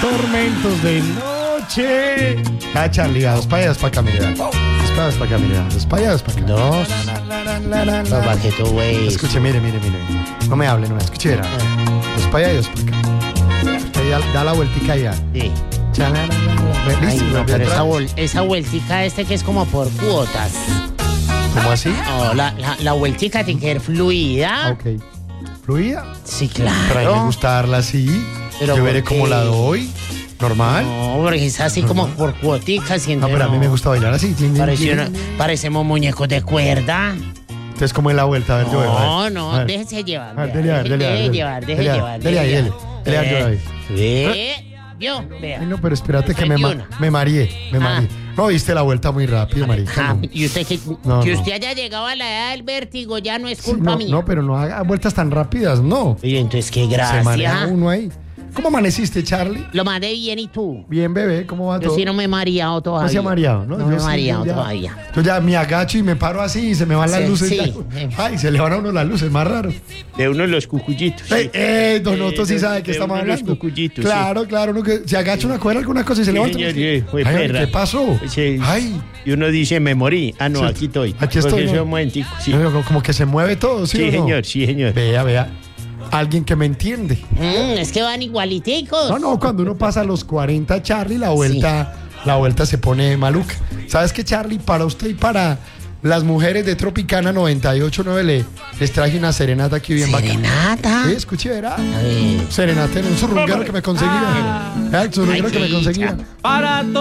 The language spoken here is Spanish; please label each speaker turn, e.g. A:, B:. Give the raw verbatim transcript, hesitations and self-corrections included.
A: Tormentos de noche. Ah, Charlie, a dos para allá, dos para acá, mira. Dos para dos para acá, mira. Dos para allá, dos para acá.
B: Dos. Los baquetos, güey.
A: Escuche, mire, mire, mire. No me hable, no me escuche. Verá. Dos para allá y dos para acá. Usted ya da la vueltica allá.
B: Sí.
A: Chalalala.
B: Ay,
A: Listo,
B: no, pero
A: atrás.
B: esa, vuel- esa vueltica este que es como por cuotas.
A: ¿Cómo así?
B: No, la, la, la vueltica tiene que ser fluida.
A: Ah, ok. ¿Fluida?
B: Sí,
A: Pero a mí me
B: claro.
A: gusta darla así.
B: Pero
A: Yo veré
B: ¿por qué?
A: cómo la doy. Normal.
B: No, porque es así como por cuoticas. Y
A: No,
B: entonces
A: pero a mí
B: no.
A: me gusta bailar así. Tin, tin,
B: Parece
A: tin.
B: una- parecemos muñecos de cuerda.
A: Entonces, ¿cómo es la vuelta? A ver, yo veo. a
B: No,
A: ver.
B: no,
A: A ver.
B: déjese llevar.
A: A ver,
B: vea,
A: dele, a ver,
B: deje-
A: dele, a ver,
B: deje
A: dele.
B: llevar, deje
A: Dele, a ver,
B: llevar.
A: dele ahí,
B: deje
A: dele.
B: llevar.
A: Dele ahí, yo ahí.
B: Ve, vio, vea.
A: Ay, no, pero espérate que me, ma-
B: Veintiuno.
A: me mareé, me
B: Ah.
A: mareé. No, diste la vuelta muy rápido, marica.
B: Ah,
A: No.
B: y usted que,
A: No,
B: que
A: no.
B: usted haya llegado a la edad del vértigo ya no es
A: Sí,
B: culpa
A: no,
B: mía.
A: no, pero no haga vueltas tan rápidas, no.
B: Y entonces qué
A: Se marea
B: gracia.
A: uno ahí. ¿Cómo amaneciste, Charlie?
B: Lo mandé bien y tú.
A: Bien, bebé, ¿cómo va
B: Yo
A: todo?
B: sí no me he mareado todavía.
A: No se ha mareado, ¿no?
B: No me he
A: Yo sí,
B: mareado
A: yo ya-
B: todavía.
A: Yo ya me agacho y me paro así y se me van las
B: Sí,
A: luces.
B: sí.
A: ya. Ay, se le van a uno las luces, más raro.
C: De uno de los cucuyitos.
A: Ey, ey, Don
C: Eh,
A: Otto sí
C: de-
A: sabe que
C: de
A: estamos
C: uno de los
A: hablando.
C: cucuyitos,
A: Claro, claro, uno que se agacha una cuerda, alguna cosa y se
C: Sí,
A: levanta.
C: señor, sí, fue
A: Ay,
C: perra.
A: ¿qué pasó?
C: Sí.
A: Ay,
C: Y uno dice, me morí. Ah, no,
A: Sí.
C: aquí estoy.
A: Aquí estoy,
C: Porque
A: ¿no?
C: soy un momentico, sí.
A: como- como que se mueve todo, ¿sí,
C: Sí,
A: o no?
C: señor, sí, señor.
A: Vea, vea. Alguien que me entiende.
B: Mm, es que van igualiticos.
A: No, no, cuando uno pasa a los cuarenta, Charlie, la vuelta, la vuelta se pone maluca. ¿Sabes qué, Charlie? Para usted y para las mujeres de Tropicana noventa y ocho punto nueve le- les traje una serenata aquí bien bacana.
B: ¿Serenata?
A: Sí, escuché, verá.
B: A ver.
A: Serenata en un zurrunguero que me conseguía. Ah, el zurrunguero
B: Ay,
A: que me
B: sí,
A: conseguía.
B: cha.
D: Para